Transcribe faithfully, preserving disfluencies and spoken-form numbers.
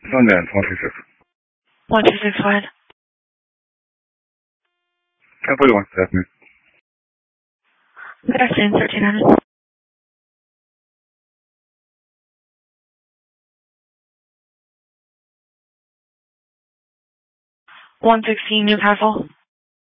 Sundance, one two six. one two six, what? ten forty-one, good afternoon. Good afternoon, thirteen hundred. one sixteen Newcastle.